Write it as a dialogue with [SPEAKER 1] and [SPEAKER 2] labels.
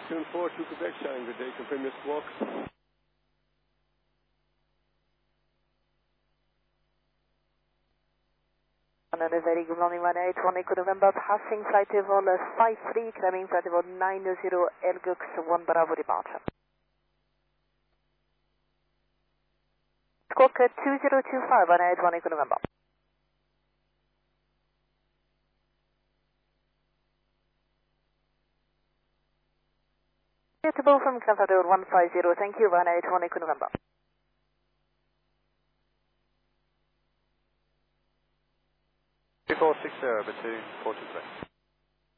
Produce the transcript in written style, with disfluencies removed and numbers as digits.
[SPEAKER 1] 674 to Quebec, Shine. Good day. Confirm your squawk.
[SPEAKER 2] And a very good morning, 181 Echo November, passing flight level 53, climbing flight level 90, Elgux 1 Bravo departure. Squawk 2025, 181 Echo November. Suitable from Cloud 150, thank you, 181 Echo November.
[SPEAKER 3] 2460 between 423.